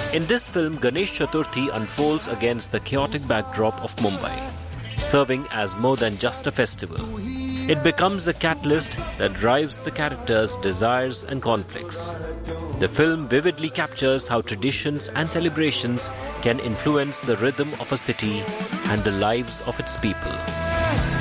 In this film, Ganesh Chaturthi unfolds against the chaotic backdrop of Mumbai, serving as more than just a festival. It becomes a catalyst that drives the characters' desires and conflicts. The film vividly captures how traditions and celebrations can influence the rhythm of a city and the lives of its people.